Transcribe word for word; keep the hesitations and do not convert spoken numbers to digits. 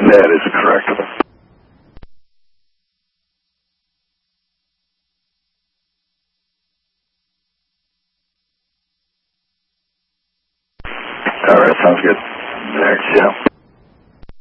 That is correct. All right, sounds good. Thanks, yeah.